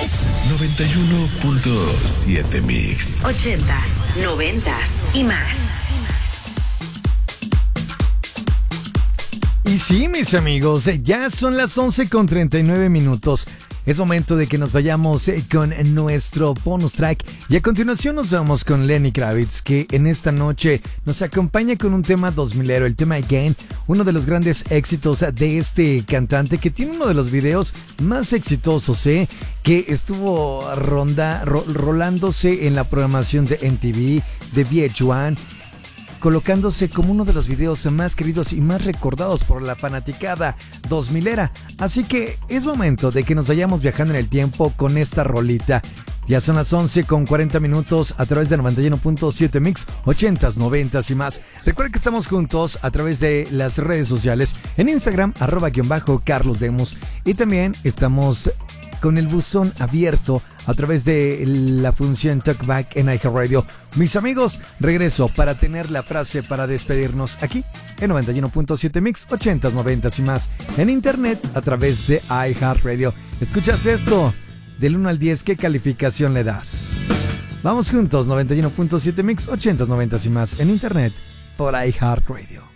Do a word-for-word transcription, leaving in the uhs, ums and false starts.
noventa y uno punto siete Mix. Ochentas, noventas y más. Y sí, mis amigos, ya son las once con treinta y nueve minutos. Es momento de que nos vayamos con nuestro bonus track. Y a continuación nos vamos con Lenny Kravitz, que en esta noche nos acompaña con un tema dos milero, el tema Again, uno de los grandes éxitos de este cantante que tiene uno de los videos más exitosos, ¿eh? Que estuvo ronda, ro, rolándose en la programación de M T V, de V H uno, colocándose como uno de los videos más queridos y más recordados por la fanaticada dos milera. Así que es momento de que nos vayamos viajando en el tiempo con esta rolita. Ya son las once con cuarenta minutos a través de noventa y uno punto siete Mix, ochentas, noventas y más. Recuerda que estamos juntos a través de las redes sociales, en Instagram, arroba guión bajo Carlos Demos, y también estamos con el buzón abierto a través de la función Talkback en iHeartRadio. Mis amigos, regreso para tener la frase para despedirnos aquí en noventa y uno punto siete Mix, ochentas, noventas y más, en internet a través de iHeartRadio. ¿Escuchas esto? Del uno al diez, ¿qué calificación le das? Vamos juntos, noventa y uno punto siete Mix, ochentas, noventas y más, en internet por iHeartRadio.